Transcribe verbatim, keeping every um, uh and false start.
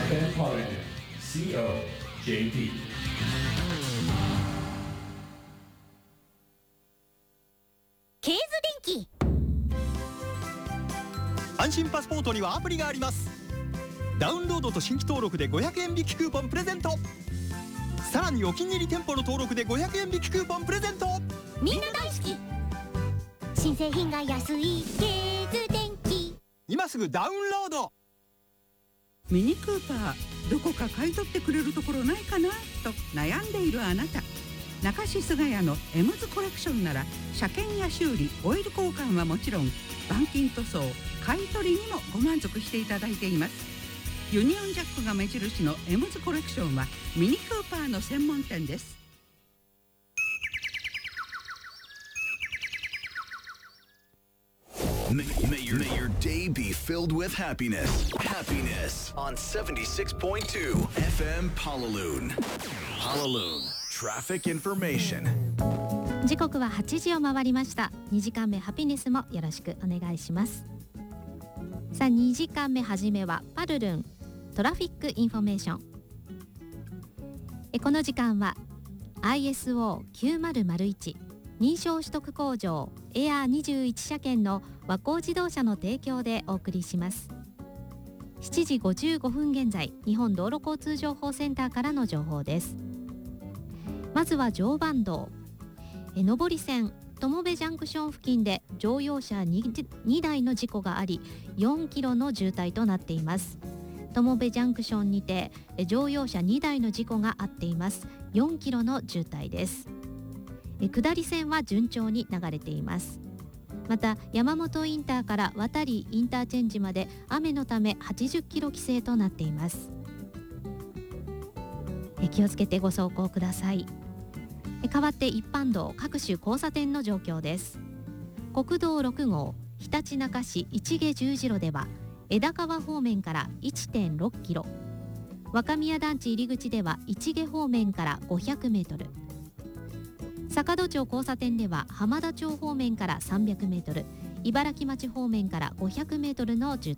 エフエム ポーランド シーオージェーピー。 ケーズ電機。 安心パスポートにはアプリがあります。ダウンロードと新規登録でごひゃくえん引きクーポンプレゼント。さらにお気に入り店舗の登録でごひゃくえん引きクーポンプレゼント。 みんな大好き。新製品が安いケーズ電機。 今すぐダウンロード。 ミニクーパーどこか買い取ってくれるところないかなと悩んでいるあなた、中志菅谷のエムズコレクションなら車検や修理、オイル交換はもちろん板金塗装、買い取りにもご満足していただいています。ユニオンジャックが目印のエムズコレクションはミニクーパーの専門店です。 May, may, your, may your day be filled with happiness. Happiness on seventy-six point two F M Palaloon. Palaloon Traffic Information. 時刻ははちじを回りました。にじかんめハピネスもよろしくお願いします。さあにじかんめ初めはパルルントラフィックインフォメーション。えこの時間は アイエスオーきゅうまるまるいち 認証取得工場エアーにじゅういち車検の和光自動車の提供でお送りします。しちじごじゅうごふん現在、日本道路交通情報センターからの情報です。まずは常磐道え上り線友部ジャンクション付近で乗用車 2, にだいの事故がありよんキロの渋滞となっています。友部ジャンクションにて乗用車にだいの事故があっています。よんキロの渋滞です。え下り線は順調に流れています。また山本インターから渡りインターチェンジまで雨のためはちじゅっキロ規制となっています。え気をつけてご走行ください。え代わって一般道各種交差点の状況です。国道ろくごうひたちなか市市毛十字路では枝川方面から いってんろっキロ、若宮団地入り口では市毛方面からごひゃくメートル、坂戸町交差点では浜田町方面からさんびゃくメートル、茨城町方面からごひゃくメートルの渋